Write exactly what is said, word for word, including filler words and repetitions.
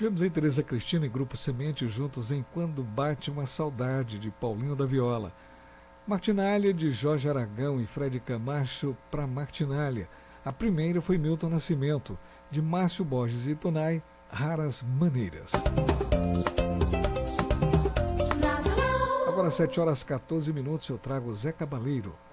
Tivemos aí Tereza Cristina e Grupo Semente juntos em Quando Bate uma Saudade, de Paulinho da Viola. Martinália, de Jorge Aragão e Fred Camacho, para Martinália. A primeira foi Milton Nascimento, de Márcio Borges e Tonai, Raras Maneiras. Agora, sete horas e quatorze minutos, eu trago Zé Cabaleiro.